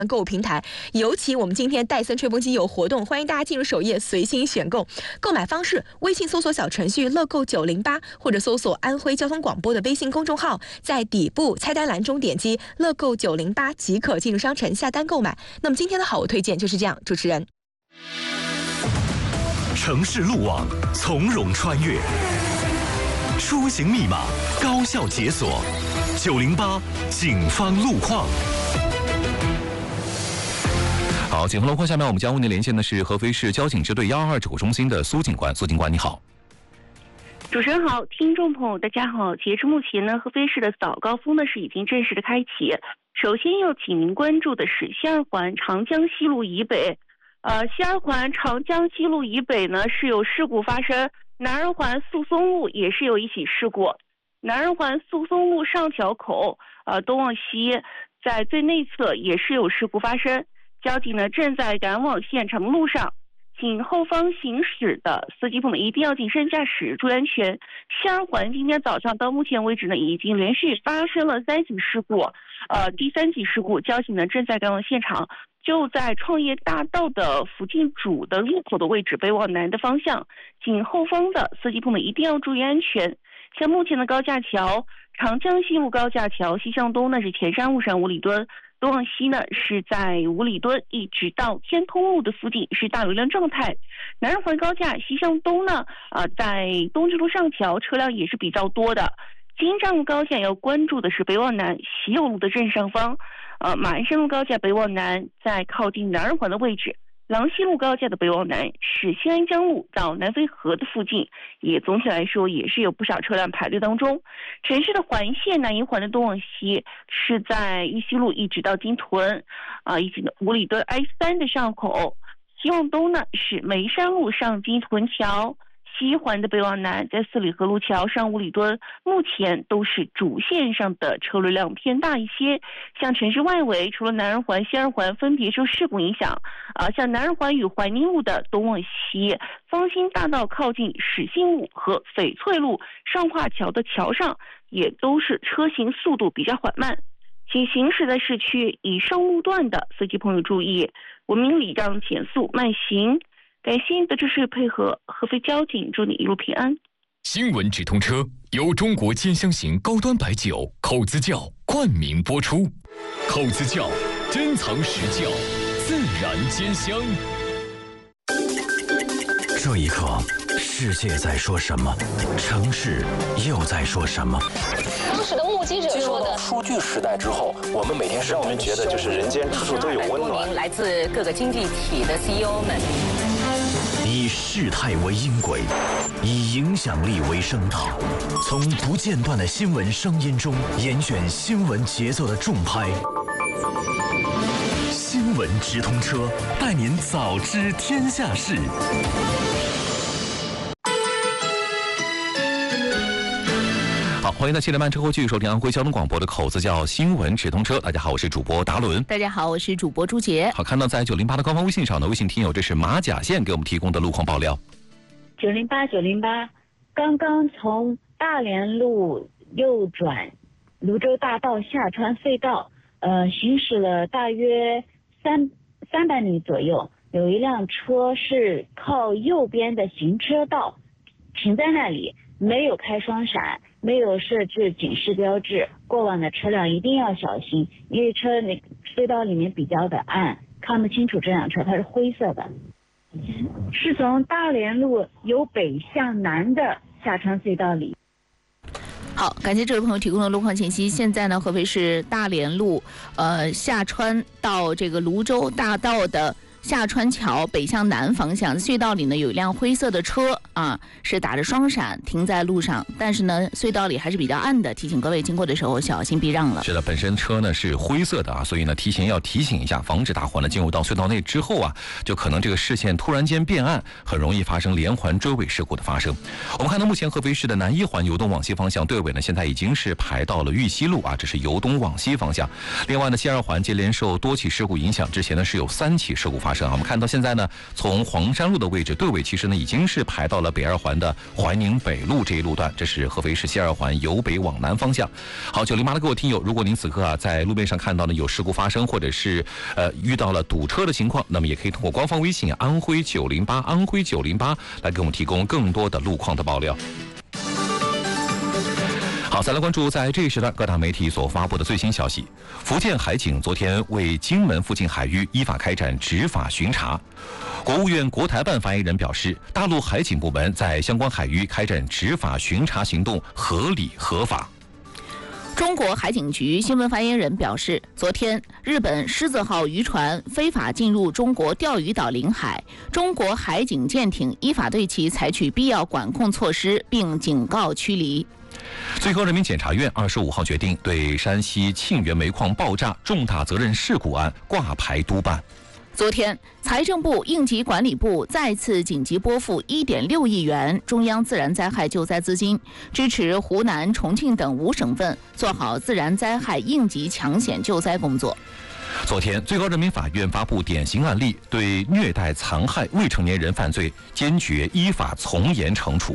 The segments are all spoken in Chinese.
购物平台，尤其我们今天戴森吹风机有活动，欢迎大家进入首页随心选购。购买方式：微信搜索小程序乐购908，或者搜索安徽交通广播的微信公众号，在底部菜单栏中点击乐购908即可进入商城下单购买。那么今天的好物推荐就是这样，主持人。 城市路网从容穿越，出行密码高效解锁，908警方路况。好，警方路况，下面我们将为您连线的是合肥市交警支队122指挥中心的苏警官。苏警官，你好。 主持人好，听众朋友大家好。截至目前呢，合肥市的早高峰呢是已经正式的开启。首先要请您关注的是西二环长江西路以北，西二环长江西路以北呢是有事故发生，南二环宿松路也是有一起事故，南二环宿松路上桥口东往西在最内侧也是有事故发生。交警呢正在赶往现场的路上，请后方行驶的司机朋友们一定要谨慎驾驶，注意安全。西二环今天早上到目前为止呢，已经连续发生了3起事故，第3起事故，交警呢正在赶往现场，就在创业大道的附近主的路口的位置，北往南的方向，请后方的司机朋友们一定要注意安全。像目前的高架桥，长江西路高架桥西向东呢是前山路上5里墩，东往西呢是在5里墩一直到天通路的附近是大流量状态。南二环高架西向东呢在东直路上桥车辆也是比较多的。京藏路高架要关注的是北往南喜友路的正上方，马鞍山路高架北往南在靠近南二环的位置，郎西路高架的北往南是新安江路到南淝河的附近，也总体来说也是有不少车辆排队当中。城市的环线南一环的东往西是在玉溪路一直到金屯，以及5里墩 I3 的上口。西往东呢是眉山路上金屯桥，西环的北往南在四里河路桥上5里墩，目前都是主线上的车流量偏大一些。像城市外围，除了南二环、西二环分别受事故影响，像南二环与怀宁路的东往西，芳心大道靠近始兴路和翡翠路上跨桥的桥上，也都是车行速度比较缓慢。请行驶在市区以上路段的司机朋友注意，文明礼让、减速慢行。感谢您的支持配合，合肥交警祝你一路平安。 新闻直通车由中国尖香型高端白酒口子窖冠名播出，口子窖珍藏实窖，自然尖香。 这一刻，世界在说什么？城市又在说什么？ 当时的目击者说的， 数据时代之后，我们每天让我们觉得就是人间处处都有温暖。 来自各个经济体的 CEO 们， 以事态为音轨，以影响力为声道，从不间断的新闻声音中严选新闻节奏的重拍。新闻直通车，带您早知天下事。好，欢迎在7点半之后继续收听安徽交通广播的口子窖新闻直通车。大家好，我是主播达伦。 大家好，我是主播朱杰。 好，看到在908的官方微信上的微信听友，这是马甲线给我们提供的路况爆料。 908，刚刚从大连路右转泸州大道下穿隧道，行驶了大约300米左右，有一辆车是靠右边的行车道停在那里，没有开双闪，没有设置警示标志，过往的车辆一定要小心，因为隧道里面比较的暗，看不清楚这辆车，它是灰色的，是从大连路由北向南的下穿隧道里。 好，感谢这位朋友提供的路况信息。现在呢，合肥市大连路，下穿到这个泸州大道的下穿桥北向南方向隧道里呢，有一辆灰色的车是打着双闪停在路上，但是呢隧道里还是比较暗的，提醒各位经过的时候小心避让了。 是的，本身车呢是灰色的所以呢提前要提醒一下，防止大伙呢进入到隧道内之后就可能这个视线突然间变暗，很容易发生连环追尾事故的发生。我们看到目前合肥市的南一环由东往西方向队尾呢现在已经是排到了玉溪路这是由东往西方向。另外呢西二环接连受多起事故影响，之前呢是有3起事故发发生。我们看到现在呢，从黄山路的位置队尾其实呢已经是排到了北二环的怀宁北路这一路段，这是合肥市西二环由北往南方向。好，908的各位听友，如果您此刻在路面上看到呢有事故发生，或者是遇到了堵车的情况，那么也可以通过官方微信安徽908安徽908来给我们提供更多的路况的爆料。好，再来关注在这一时段各大媒体所发布的最新消息。福建海警昨天为金门附近海域依法开展执法巡查。国务院国台办发言人表示，大陆海警部门在相关海域开展执法巡查行动合理合法。 中国海警局新闻发言人表示，昨天日本狮子号渔船非法进入中国钓鱼岛领海，中国海警舰艇依法对其采取必要管控措施，并警告驱离。 最高人民检察院25号决定对山西沁源煤矿爆炸重大责任事故案挂牌督办。 昨天，财政部、应急管理部再次紧急拨付1.6亿元中央自然灾害救灾资金，支持湖南、重庆等5省份做好自然灾害应急抢险救灾工作。 昨天，最高人民法院发布典型案例，对虐待残害未成年人犯罪坚决依法从严惩处。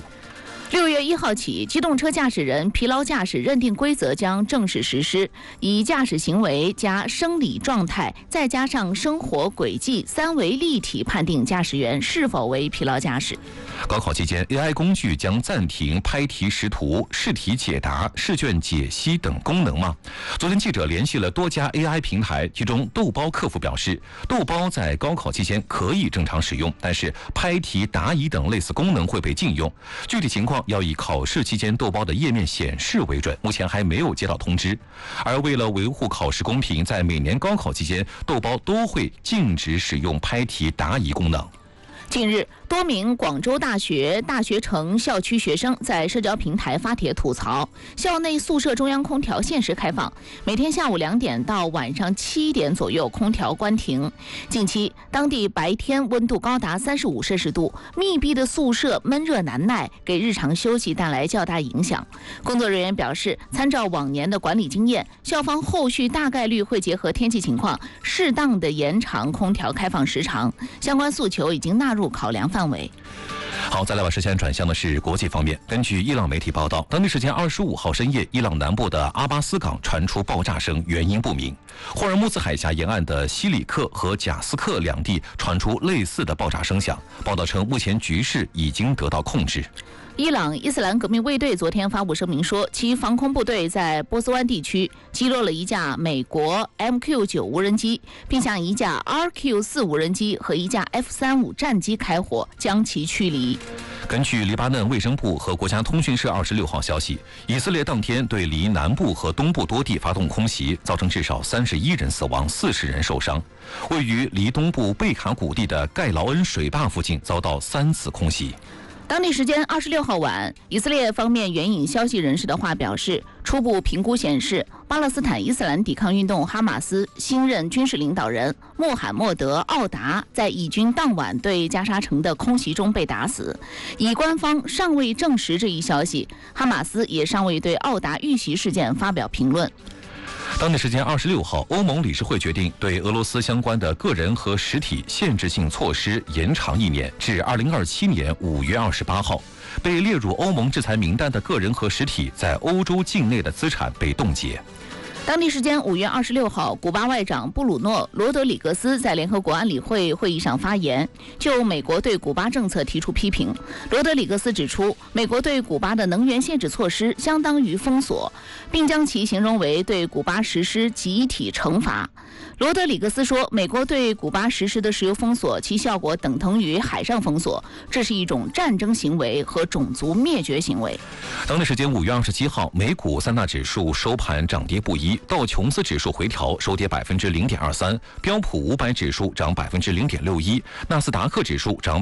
6月1号起，机动车驾驶人疲劳驾驶认定规则将正式实施，以驾驶行为加生理状态再加上生活轨迹3维立体判定驾驶员是否为疲劳驾驶。 高考期间 AI 工具将暂停拍题识图、试题解答、试卷解析等功能吗？昨天记者联系了多家 AI 平台，其中豆包客服表示，豆包在高考期间可以正常使用，但是拍题、答疑等类似功能会被禁用，具体情况要以考试期间豆包的页面显示为准，目前还没有接到通知。而为了维护考试公平，在每年高考期间，豆包都会禁止使用拍题、答疑功能。 近日，多名广州大学大学城校区学生在社交平台发帖吐槽，校内宿舍中央空调限时开放，每天下午2点到晚上7点左右空调关停。近期，当地白天温度高达35摄氏度，密闭的宿舍闷热难耐，给日常休息带来较大影响。工作人员表示，参照往年的管理经验，校方后续大概率会结合天气情况，适当的延长空调开放时长。相关诉求已经纳入考量范围。 好，再来把视线转向的是国际方面。根据伊朗媒体报道，当地时间25号深夜，伊朗南部的阿巴斯港传出爆炸声，原因不明。霍尔木兹海峡沿岸的西里克和贾斯克两地传出类似的爆炸声响。报道称，目前局势已经得到控制。 伊朗伊斯兰革命卫队昨天发布声明说，其防空部队在波斯湾地区击落了一架美国 MQ-9 无人机，并向一架 RQ-4 无人机和一架 F-35战机开火，将其驱离。 根据黎巴嫩卫生部和国家通讯社26号消息，以色列当天对黎南部和东部多地发动空袭，造成至少31人死亡，40人受伤。位于黎东部贝卡谷地的盖劳恩水坝附近遭到3次空袭。 当地时间26号晚，以色列方面援引消息人士的话表示，初步评估显示，巴勒斯坦伊斯兰抵抗运动哈马斯新任军事领导人穆罕默德·奥达在以军当晚对加沙城的空袭中被打死。以官方尚未证实这一消息，哈马斯也尚未对奥达遇袭事件发表评论。 当地时间26号，欧盟理事会决定对俄罗斯相关的个人和实体限制性措施延长1年，至2027年5月28号。被列入欧盟制裁名单的个人和实体在欧洲境内的资产被冻结。 当地时间5月26号，古巴外长布鲁诺·罗德里格斯在联合国安理会会议上发言，就美国对古巴政策提出批评。罗德里格斯指出，美国对古巴的能源限制措施相当于封锁，并将其形容为对古巴实施集体惩罚。罗德里格斯说，美国对古巴实施的石油封锁，其效果等同于海上封锁，这是一种战争行为和种族灭绝行为。 当地时间5月27号，美股3大指数收盘涨跌不一，道琼斯指数回调收跌0.23%，标普500指数涨0.61%，纳斯达克指数涨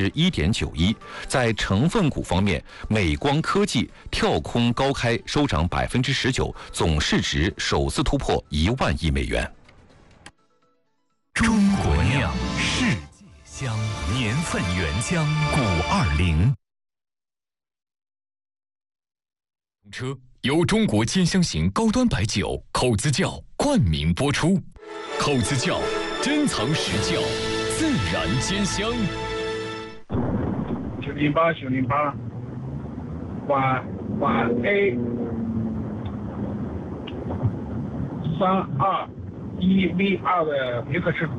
1.91%。在成分股方面，美光科技跳空高开收涨19%，总市值首次突破1万亿美元。 中国酿，世界香，年份原浆520。车由中国尖香型高端白酒口子窖冠名播出。口子窖珍藏实窖， 自然兼香。 908晚 A 321V2的别克赤虎。